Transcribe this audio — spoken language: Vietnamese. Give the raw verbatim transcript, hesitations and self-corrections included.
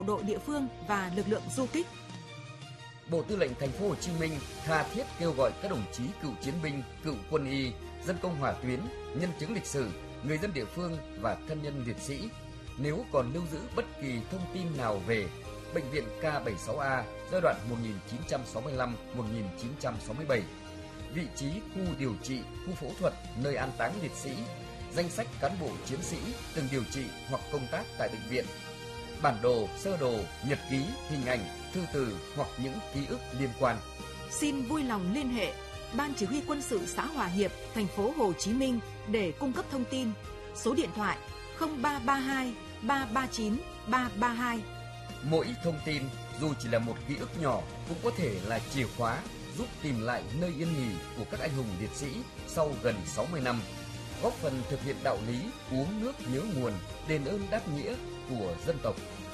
đội địa phương và lực lượng du kích. Bộ Tư lệnh Thành phố Hồ Chí Minh tha thiết kêu gọi các đồng chí cựu chiến binh, cựu quân y, dân công hỏa tuyến, nhân chứng lịch sử, người dân địa phương và thân nhân liệt sĩ nếu còn lưu giữ bất kỳ thông tin nào về bệnh viện K bảy mươi sáu A giai đoạn một nghìn chín trăm sáu mươi lăm đến một nghìn chín trăm sáu mươi bảy, vị trí khu điều trị, khu phẫu thuật, nơi an táng liệt sĩ, danh sách cán bộ chiến sĩ từng điều trị hoặc công tác tại bệnh viện, bản đồ, sơ đồ, nhật ký, hình ảnh, thư từ hoặc những ký ức liên quan. Xin vui lòng liên hệ Ban Chỉ huy Quân sự xã Hòa Hiệp, thành phố Hồ Chí Minh để cung cấp thông tin. Số điện thoại không ba ba hai ba ba chín ba ba hai. Mỗi thông tin dù chỉ là một ký ức nhỏ cũng có thể là chìa khóa giúp tìm lại nơi yên nghỉ của các anh hùng liệt sĩ sau gần sáu mươi năm, góp phần thực hiện đạo lý uống nước nhớ nguồn, đền ơn đáp nghĩa của dân tộc.